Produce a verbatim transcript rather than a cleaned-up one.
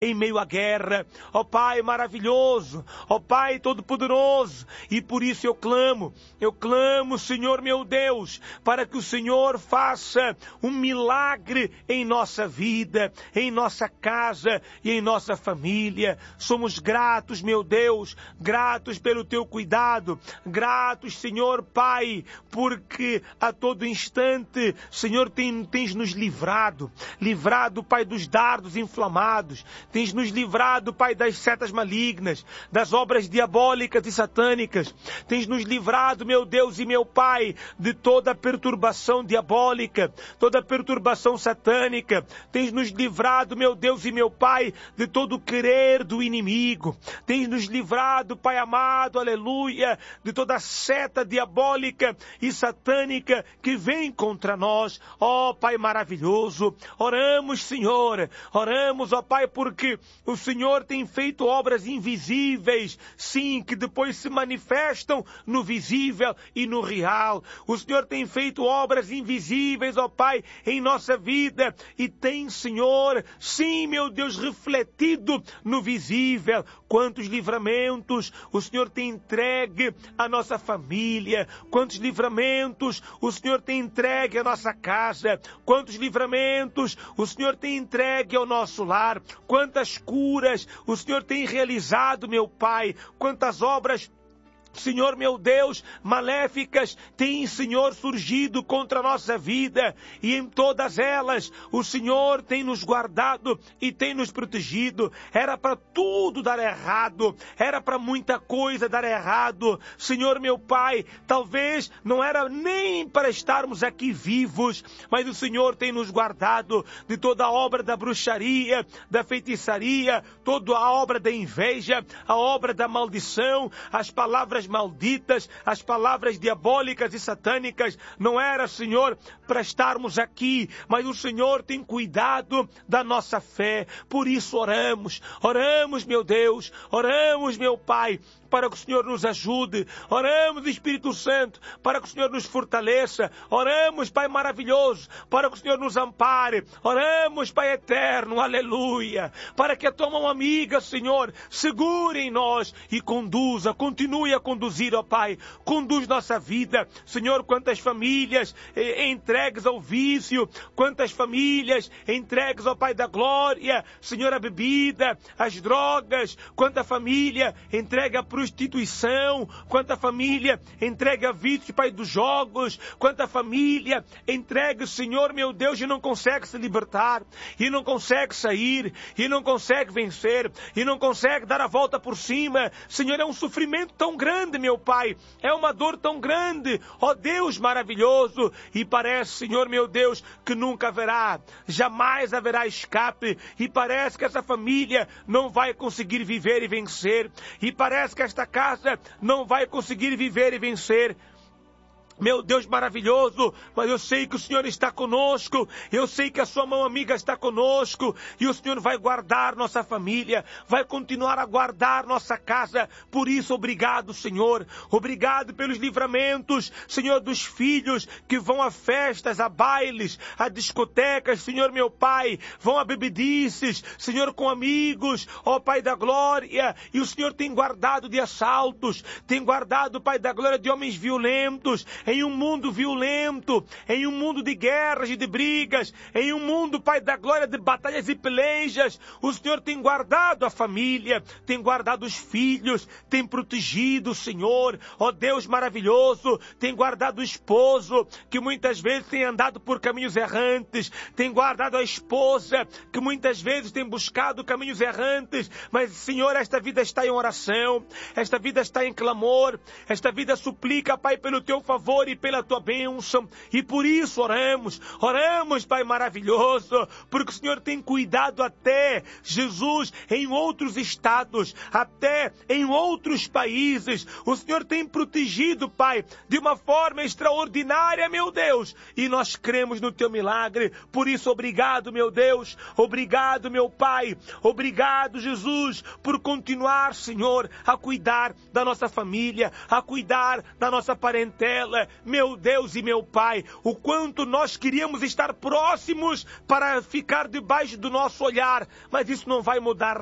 em meio à guerra, ó Pai maravilhoso, ó Pai todo-poderoso, e por isso eu clamo, eu clamo, Senhor meu Deus, para que o Senhor faça um milagre em nossa vida, em nossa casa e em nossa família. Somos gratos, meu Deus, gratos pelo teu cuidado, gratos, Senhor Pai, porque a todo instante, Senhor, tem, tens nos livrado, livrado, Pai, dos dardos inflamados, tens nos livrado, Pai, das setas malignas, das obras diabólicas e satânicas. Tens nos livrado, meu Deus e meu Pai, de toda perturbação diabólica, toda perturbação satânica. Tens nos livrado, meu Deus e meu Pai, de todo o querer do inimigo. Tens nos livrado, Pai amado, aleluia, de toda seta diabólica e satânica que vem contra nós. Ó Pai maravilhoso, oramos, Senhor, oramos, ó Pai, porque que o Senhor tem feito obras invisíveis, sim, que depois se manifestam no visível e no real. O Senhor tem feito obras invisíveis, ó Pai, em nossa vida e tem, Senhor, sim, meu Deus, refletido no visível. Quantos livramentos o Senhor tem entregue à nossa família, quantos livramentos o Senhor tem entregue à nossa casa, quantos livramentos o Senhor tem entregue ao nosso lar, quantas curas o Senhor tem realizado, meu Pai, quantas obras, Senhor meu Deus, maléficas têm, Senhor, surgido contra a nossa vida, e em todas elas o Senhor tem nos guardado e tem nos protegido. Era para tudo dar errado, era para muita coisa dar errado, Senhor meu Pai, talvez não era nem para estarmos aqui vivos, mas o Senhor tem nos guardado de toda a obra da bruxaria, da feitiçaria, toda a obra da inveja, a obra da maldição, as palavras malditas, as palavras diabólicas e satânicas. Não era, Senhor, para estarmos aqui, mas o Senhor tem cuidado da nossa fé. Por isso oramos, oramos, meu Deus, oramos, meu Pai, para que o Senhor nos ajude. Oramos, Espírito Santo, para que o Senhor nos fortaleça. Oramos, Pai maravilhoso, para que o Senhor nos ampare. Oramos, Pai eterno, aleluia, para que a tua mão amiga, Senhor, segure em nós e conduza, continue a conduzir, ó Pai, conduz nossa vida. Senhor, quantas famílias eh, entregues ao vício, quantas famílias entregues ao Pai da glória, Senhor, a bebida, as drogas, quanta família entregue a prostituição, quanta família entrega a vício, Pai, dos jogos, quanta família entrega, Senhor, meu Deus, e não consegue se libertar, e não consegue sair, e não consegue vencer, e não consegue dar a volta por cima. Senhor, é um sofrimento tão grande, meu Pai, é uma dor tão grande, ó Deus maravilhoso, e parece, Senhor, meu Deus, que nunca haverá, jamais haverá escape, e parece que essa família não vai conseguir viver e vencer, e parece que esta casa não vai conseguir viver e vencer. Meu Deus maravilhoso, mas eu sei que o Senhor está conosco, eu sei que a sua mão amiga está conosco, e o Senhor vai guardar nossa família, vai continuar a guardar nossa casa. Por isso, obrigado, Senhor, obrigado pelos livramentos, Senhor, dos filhos que vão a festas, a bailes, a discotecas, Senhor meu Pai, vão a bebedices, Senhor, com amigos, ó Pai da glória, e o Senhor tem guardado de assaltos, tem guardado, Pai da glória, de homens violentos, em um mundo violento, em um mundo de guerras e de brigas, em um mundo, Pai da glória, de batalhas e pelejas. O Senhor tem guardado a família, tem guardado os filhos, tem protegido o Senhor, ó Deus maravilhoso, tem guardado o esposo, que muitas vezes tem andado por caminhos errantes, tem guardado a esposa, que muitas vezes tem buscado caminhos errantes, mas, Senhor, esta vida está em oração, esta vida está em clamor, esta vida suplica, Pai, pelo teu favor e pela tua bênção, e por isso oramos, oramos, Pai maravilhoso, porque o Senhor tem cuidado até, Jesus, em outros estados, até em outros países, o Senhor tem protegido, Pai, de uma forma extraordinária, meu Deus, e nós cremos no teu milagre. Por isso, obrigado, meu Deus, obrigado, meu Pai, obrigado, Jesus, por continuar, Senhor, a cuidar da nossa família, a cuidar da nossa parentela, meu Deus e meu Pai, o quanto nós queríamos estar próximos para ficar debaixo do nosso olhar, mas isso não vai mudar